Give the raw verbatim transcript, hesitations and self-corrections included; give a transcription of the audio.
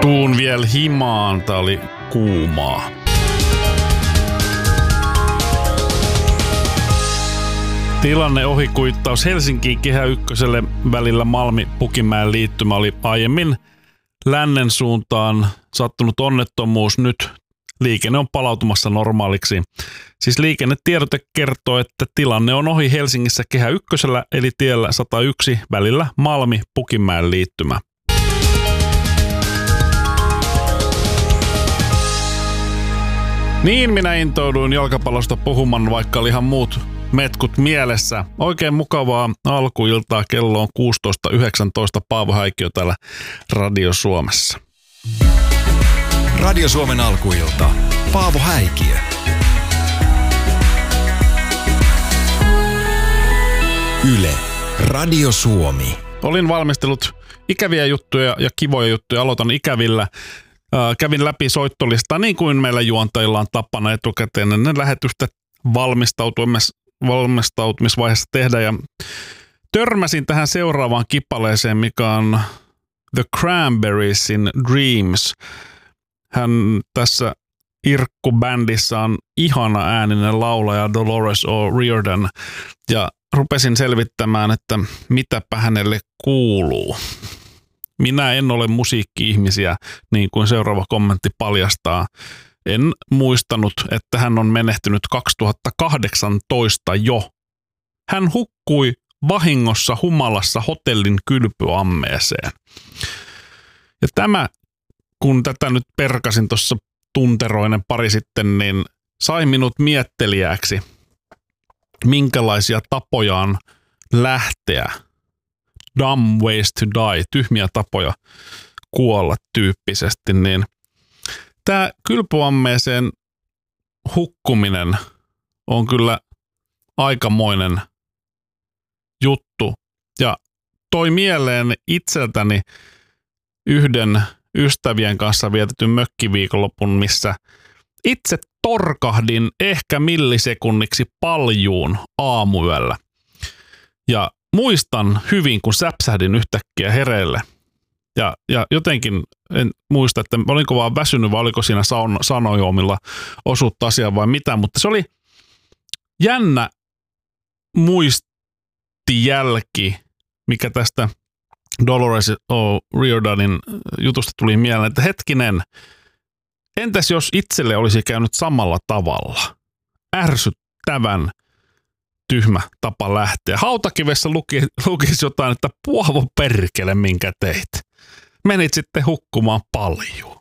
Tuun vielä himaan, tää oli kuumaa. Tilanne ohikuittaus Helsinkiin Kehä Ykköselle välillä Malmi-Pukinmäen liittymä oli aiemmin lännen suuntaan sattunut onnettomuus. Nyt liikenne on palautumassa normaaliksi. Siis liikennetiedote kertoo, että tilanne on ohi Helsingissä Kehä Ykkösellä eli tiellä sata yksi välillä Malmi-Pukinmäen liittymä. Niin minä intouduin jalkapallosta puhumaan, vaikka oli ihan muut metkut mielessä. Oikein mukavaa alkuiltaa, kello on kuusitoista yhdeksäntoista, Paavo Häikkiö täällä Radio Suomessa. Radio Suomen alkuilta, Paavo Häikkiö. Yle, Radio Suomi. Olin valmistellut ikäviä juttuja ja kivoja juttuja, aloitan ikävillä. Äh, kävin läpi soittolistaa niin kuin meillä juontajilla on tapana etukäteen ennen lähetystä valmistautumisvaiheessa tehdä ja törmäsin tähän seuraavaan kipaleeseen, mikä on The Cranberriesin Dreams. Hän tässä Irkku-bändissä on ihana ääninen laulaja Dolores O'Riordan ja rupesin selvittämään, että mitäpä hänelle kuuluu. Minä en ole musiikki-ihmisiä, niin kuin seuraava kommentti paljastaa. En muistanut, että hän on menehtynyt kaksituhattakahdeksantoista jo. Hän hukkui vahingossa humalassa hotellin kylpyammeeseen. Ja tämä, kun tätä nyt perkasin tuossa tunteroinen pari sitten, niin sai minut miettelijäksi, minkälaisia tapoja on lähteä. Dumb ways to die, tyhmiä tapoja kuolla tyyppisesti, niin tämä kylpyammeeseen hukkuminen on kyllä aikamoinen juttu ja toi mieleen itseltäni yhden ystävien kanssa vietetyn mökkiviikonlopun, missä itse torkahdin ehkä millisekunniksi paljuun aamuyöllä. Ja muistan hyvin, kun säpsähdin yhtäkkiä hereille. Ja, ja jotenkin en muista, että olinko vaan väsynyt vai oliko siinä saun, sanojoomilla osuutta asiaa vai mitä, mutta se oli jännä muistijälki, mikä tästä Dolores O'Riordanin jutusta tuli mieleen, että hetkinen, entäs jos itselle olisi käynyt samalla tavalla? Ärsyttävän tyhmä tapa lähteä. Hautakivessä luki, lukisi jotain, että Paavo perkele, minkä teit. Menit sitten hukkumaan paljon.